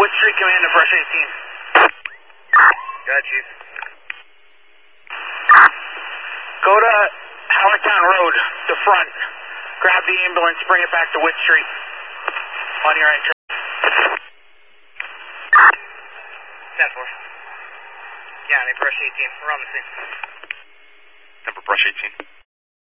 Wood Street Command to Brush 18. Got you. Go to Howertown Road, the front. Grab the ambulance, bring it back to Wood Street on your entrance. 10-4. Yeah, they Brush 18. We're on the scene. Number Brush 18.